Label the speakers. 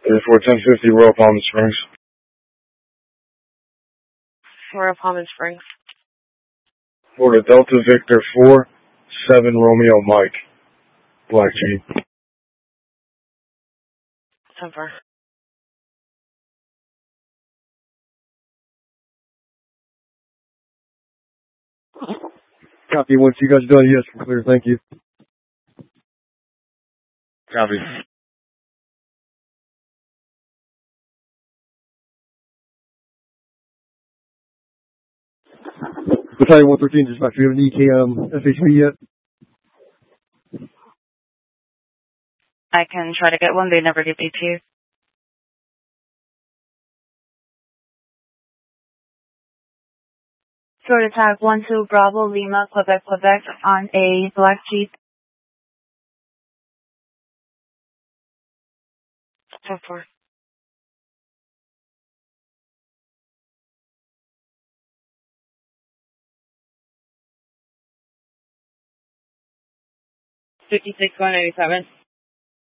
Speaker 1: 34 1050 Royal Palm Springs.
Speaker 2: Royal Palm Springs.
Speaker 1: Florida Delta Victor 4 7 Romeo Mike. Black Jeep.
Speaker 2: 10-4.
Speaker 3: Copy. Once you guys are done, yes, we're clear. Thank you.
Speaker 1: Copy.
Speaker 3: Battalion 113, dispatch. Do you have an EKM FHV yet?
Speaker 4: I can try to get one. They never give me two.
Speaker 5: Short attack 12 Bravo Lima, Quebec, Quebec on a black Jeep.
Speaker 2: 10-4. $56,187.